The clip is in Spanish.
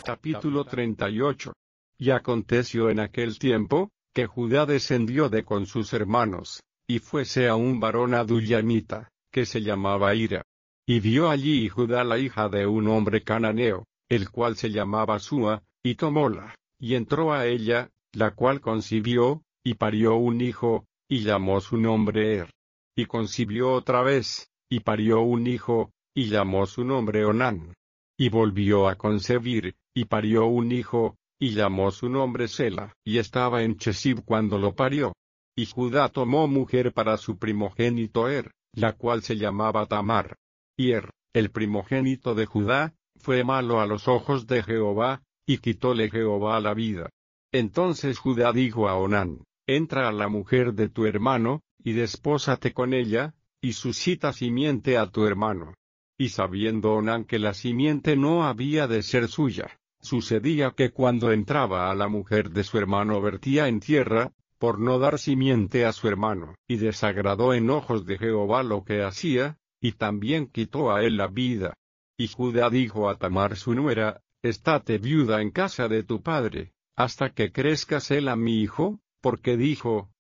Capítulo 38. Y aconteció en aquel tiempo, que Judá descendió de con sus hermanos, y fuese a un varón adullamita, que se llamaba Ira. Y vio allí Judá la hija de un hombre cananeo, el cual se llamaba Súa, y tomóla, y entró a ella, la cual concibió, y parió un hijo, y llamó su nombre Y concibió otra vez, y parió un hijo, y llamó su nombre Onán. Y volvió a concebir, y parió un hijo, y llamó su nombre Sela. Y estaba en Chesib cuando lo parió. Y Judá tomó mujer para su primogénito la cual se llamaba Tamar. Y el primogénito de Judá, fue malo a los ojos de Jehová, y quitóle Jehová la vida. Entonces Judá dijo a Onán: entra a la mujer de tu hermano, y despósate con ella, y suscita simiente a tu hermano. Y sabiendo Onán que la simiente no había de ser suya, sucedía que cuando entraba a la mujer de su hermano vertía en tierra, por no dar simiente a su hermano. Y desagradó en ojos de Jehová lo que hacía, y también quitó a él la vida. Y Judá dijo a Tamar su nuera: estate viuda en casa de tu padre, hasta que crezca Sela mi hijo, porque dijo: